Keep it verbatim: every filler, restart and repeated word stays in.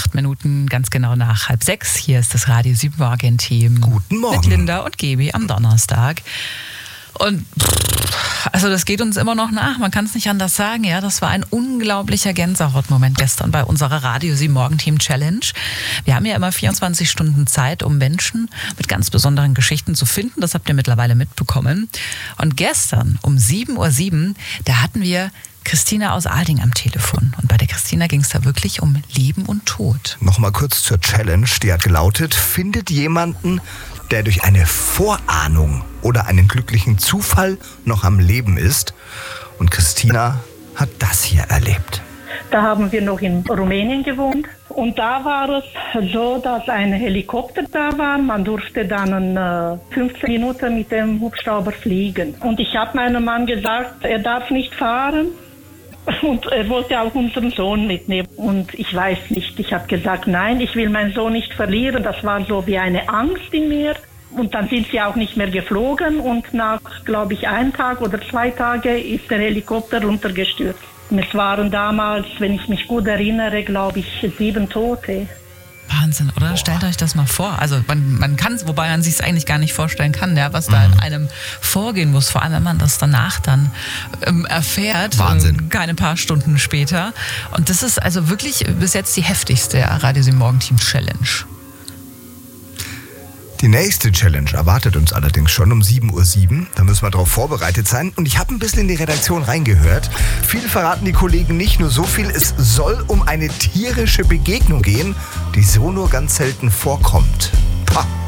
acht Minuten ganz genau nach halb sechs. Hier ist das Radio sieben Morgen-Team. Guten Morgen. Mit Linda und Gebi am Donnerstag. Und also das geht uns immer noch nach, man kann es nicht anders sagen. Ja, das war ein unglaublicher Gänsehautmoment gestern bei unserer Radio sieben Morgen-Team Challenge. Wir haben ja immer vierundzwanzig Stunden Zeit, um Menschen mit ganz besonderen Geschichten zu finden. Das habt ihr mittlerweile mitbekommen. Und gestern um sieben Uhr sieben, da hatten wir Christina aus Aalding am Telefon. Und bei der Christina ging es da wirklich um Leben und Tod. Nochmal kurz zur Challenge, die hat gelautet: Findet jemanden, der durch eine Vorahnung oder einen glücklichen Zufall noch am Leben ist. Und Christina hat das hier erlebt. Da haben wir noch in Rumänien gewohnt. Und da war es so, dass ein Helikopter da war. Man durfte dann äh, fünfzehn Minuten mit dem Hubschrauber fliegen. Und ich habe meinem Mann gesagt, er darf nicht fahren. Und er wollte auch unseren Sohn mitnehmen. Und ich weiß nicht, ich habe gesagt, nein, ich will meinen Sohn nicht verlieren. Das war so wie eine Angst in mir. Und dann sind sie auch nicht mehr geflogen. Und nach, glaube ich, einem Tag oder zwei Tage ist der Helikopter runtergestürzt. Und es waren damals, wenn ich mich gut erinnere, glaube ich, sieben Tote. Wahnsinn, oder? Boah. Stellt euch das mal vor. Also man, man kann es, wobei man sich es eigentlich gar nicht vorstellen kann, ja, was da in einem vorgehen muss. Vor allem, wenn man das danach dann ähm, erfährt. Wahnsinn. Ähm, keine paar Stunden später. Und das ist also wirklich bis jetzt die heftigste Radio sieben Morgen-Team Challenge. Die nächste Challenge erwartet uns allerdings schon um sieben Uhr sieben. Da müssen wir darauf vorbereitet sein. Und ich habe ein bisschen in die Redaktion reingehört. Viel verraten die Kollegen nicht, nur so viel: Es soll um eine tierische Begegnung gehen, die so nur ganz selten vorkommt. Pah.